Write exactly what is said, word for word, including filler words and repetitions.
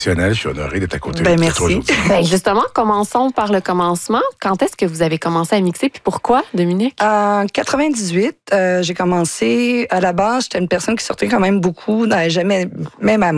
Je suis honoré d'être à côté ben, de merci. toi aujourd'hui. Ben justement, commençons par le commencement. Quand est-ce que vous avez commencé à mixer, puis pourquoi, Dominique? En quatre-vingt-dix-huit, euh, j'ai commencé. À la base, j'étais une personne qui sortait quand même beaucoup, dans, jamais, même à